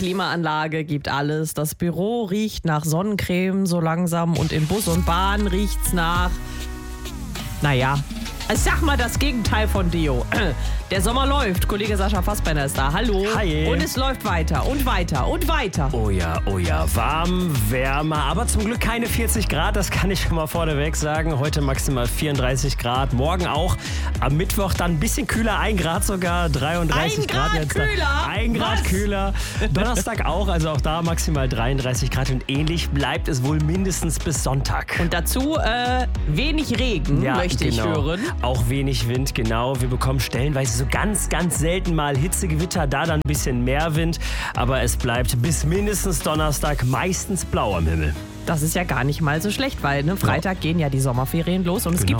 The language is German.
Klimaanlage gibt alles. Das Büro riecht nach Sonnencreme so langsam und in Bus und Bahn riecht's nach, naja, ich sag mal das Gegenteil von Deo. Der Sommer läuft. Kollege Sascha Fassbender ist da. Hallo. Hi. Und es läuft weiter und weiter und weiter. Oh ja. Warm, wärmer, aber zum Glück keine 40 Grad, das kann ich schon mal vorneweg sagen. Heute maximal 34 Grad, morgen auch. Am Mittwoch dann ein bisschen kühler, 1 Grad sogar, 33 Grad. 1 Grad kühler? 1 Grad kühler. Donnerstag auch, also auch da maximal 33 Grad und ähnlich bleibt es wohl mindestens bis Sonntag. Und dazu wenig Regen, möchte ich hören. Auch wenig Wind, genau. Wir bekommen stellenweise so ganz, ganz selten mal Hitzegewitter, da dann ein bisschen mehr Wind. Aber es bleibt bis mindestens Donnerstag meistens blau am Himmel. Das ist ja gar nicht mal so schlecht, weil Freitag gehen ja die Sommerferien los und es gibt